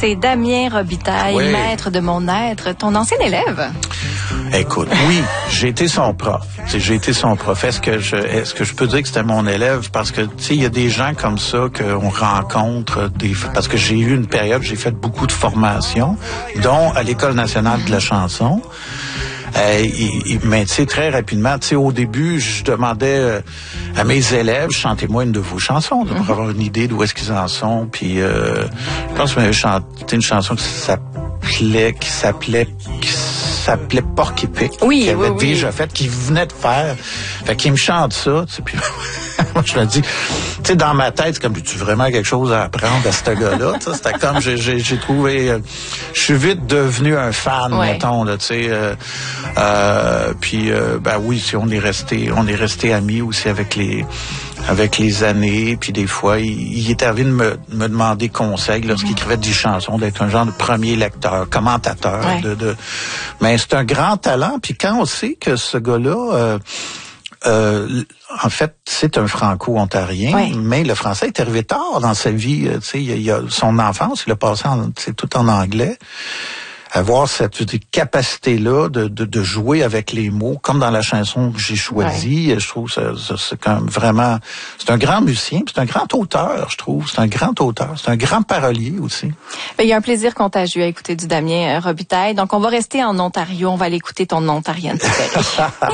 C'est Damien Robitaille, Oui. maître de mon être, ton ancien élève. Écoute, oui, j'ai été son prof. J'ai été son prof. Est-ce que je peux dire que c'était mon élève? Parce que, tu sais, il y a des gens comme ça qu'on rencontre, parce que j'ai eu une période, j'ai fait beaucoup de formations, dont à l'École nationale de la chanson. Mais tu sais, très rapidement, tu sais, au début, je demandais à mes élèves, chantez-moi une de vos chansons, pour avoir une idée d'où est-ce qu'ils en sont. Puis, je pense que j'avais chanté une chanson qui s'appelait Porc Épic, oui, qu'il avait oui. déjà fait, qu'il venait de faire. Fait qu'il me chante ça, tu sais, puis moi, je me dis, tu sais, dans ma tête, c'est comme, as-tu vraiment quelque chose à apprendre à ce gars-là? C'était comme, j'ai trouvé, je suis vite devenu un fan, mettons, là, tu sais, ben oui, si on est resté amis aussi avec les années, puis des fois, il est arrivé de me demander conseil lorsqu'il écrivait des chansons, d'être un genre de premier lecteur, commentateur. Mais c'est un grand talent, puis quand on sait que ce gars-là, en fait, c'est un franco-ontarien, mais le français est arrivé tard dans sa vie. Tu sais, il a son enfance, il a passé tout en anglais. Avoir cette capacité-là de jouer avec les mots, comme dans la chanson que j'ai choisie, je trouve ça c'est quand même vraiment, c'est un grand musicien, puis c'est un grand auteur, je trouve. C'est un grand auteur, c'est un grand parolier aussi. Il y a un plaisir contagieux à écouter du Damien Robitaille. Donc, on va rester en Ontario, on va aller écouter ton ontarienne préférée.